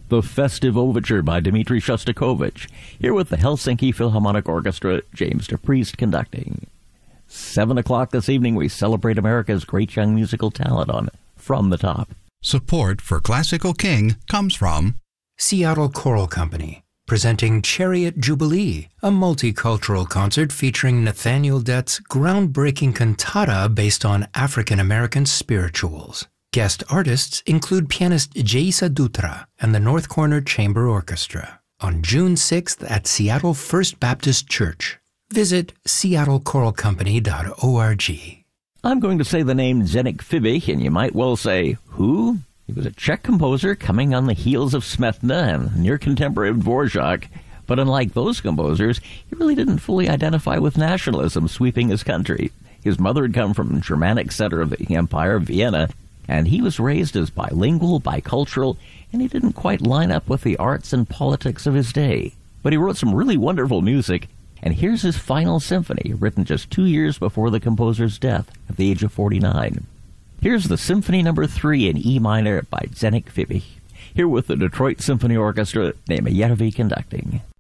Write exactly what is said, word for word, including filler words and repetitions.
The Festive Overture by Dmitri Shostakovich, here with the Helsinki Philharmonic Orchestra, James DePriest conducting. Seven o'clock this evening, we celebrate America's great young musical talent on From the Top. Support for Classical King comes from Seattle Choral Company, presenting Chariot Jubilee, a multicultural concert featuring Nathaniel Dett's groundbreaking cantata based on African-American spirituals. Guest artists include pianist Jaisa Dutra and the North Corner Chamber Orchestra on June sixth at Seattle First Baptist Church. Visit seattle choral company dot org. I'm going to say the name Zdeněk Fibich, and you might well say, who? He was a Czech composer coming on the heels of Smetana and near contemporary of Dvorak. But unlike those composers, he really didn't fully identify with nationalism sweeping his country. His mother had come from the Germanic center of the empire, Vienna, and he was raised as bilingual, bicultural, and he didn't quite line up with the arts and politics of his day. But he wrote some really wonderful music, and here's his final symphony, written just two years before the composer's death at the age of forty-nine. Here's the Symphony Number three in E minor by Zdeněk Fibich, here with the Detroit Symphony Orchestra, Németh Järvi conducting.